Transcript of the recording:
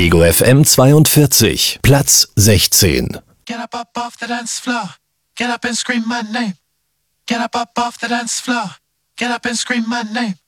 Ego FM 42, Platz 16. Get up off the dance floor. Get up and scream my name. Get up off the dance floor. Get up and scream my name.